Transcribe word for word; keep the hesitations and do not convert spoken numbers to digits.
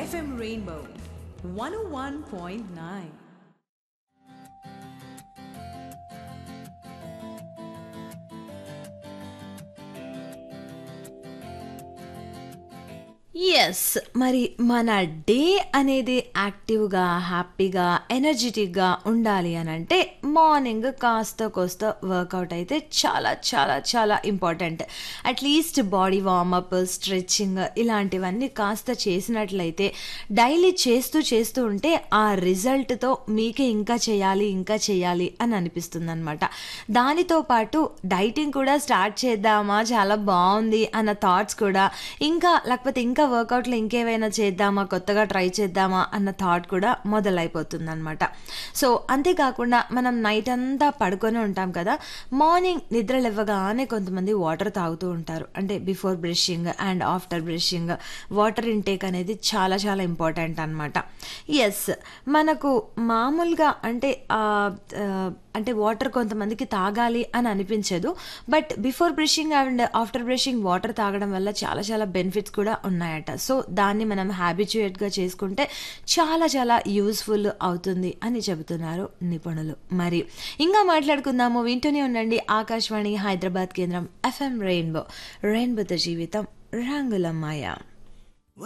F M Rainbow one oh one point nine. Yes మరి మన day అనేది యాక్టివ్గా హ్యాపీగా ఎనర్జెటిక్గా ఉండాలి అని అంటే మార్నింగ్ కాస్త కోస్త వర్కౌట్ అయితే చాలా చాలా చాలా important. At least body warm up stretching ఇలాంటివన్నీ కాస్త చేసినట్లయితే డైలీ చేస్తూ చేస్తూ ఉంటే ఆ రిజల్ట్తో మీకే ఇంకా చేయాలి ఇంకా చేయాలి అని అనిపిస్తుంది అనమాట. దానితో పాటు డైటింగ్ కూడా స్టార్ట్ చేద్దామా చాలా బాగుంది అన్న థాట్స్ కూడా ఇంకా లేకపోతే ఇంకా వర్కౌట్లో ఇంకేమైనా చేద్దామా కొత్తగా ట్రై చేద్దామా అన్న థాట్ కూడా మొదలైపోతుంది అనమాట. సో అంతేకాకుండా మనం నైట్ అంతా పడుకొని ఉంటాం కదా, మార్నింగ్ నిద్ర లేవగానే కొంతమంది వాటర్ తాగుతూ ఉంటారు. అంటే before brushing and after brushing water intake అనేది చాలా చాలా ఇంపార్టెంట్ అనమాట. ఎస్ మనకు మామూలుగా అంటే అంటే వాటర్ కొంతమందికి తాగాలి అని అనిపించదు, but before brushing and after brushing water తాగడం వల్ల చాలా చాలా బెనిఫిట్స్ కూడా ఉన్నాయట. సో దాన్ని మనం హ్యాబిచుయేట్గా చేసుకుంటే చాలా చాలా యూస్ఫుల్ అవుతుంది అని చెబుతున్నారు నిపుణులు. మరి ఇంకా మాట్లాడుకుందాము, వింటూనే ఉండండి ఆకాశవాణి హైదరాబాద్ కేంద్రం ఎఫ్ఎం రెయిన్బో. రెయిన్బోతో జీవితం రంగుల మాయ.